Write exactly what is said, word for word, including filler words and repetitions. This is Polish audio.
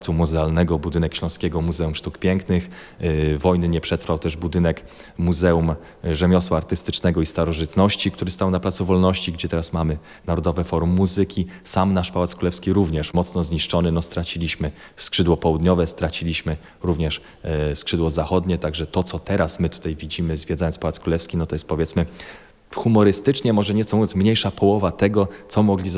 muzealnego, budynek Śląskiego Muzeum Sztuk Pięknych. Wojny nie przetrwał też budynek Muzeum Rzemiosła Artystycznego i Starożytności, który stał na Placu Wolności, gdzie teraz mamy Narodowe Forum Muzyki. Sam nasz Pałac Królewski również mocno zniszczony. No, straciliśmy skrzydło południowe, straciliśmy również skrzydło zachodnie, także to, co teraz my tutaj widzimy, zwiedzając Pałac Królewski, no to jest, powiedzmy, humorystycznie, może nieco mówiąc, mniejsza połowa tego, co mogli zobaczyć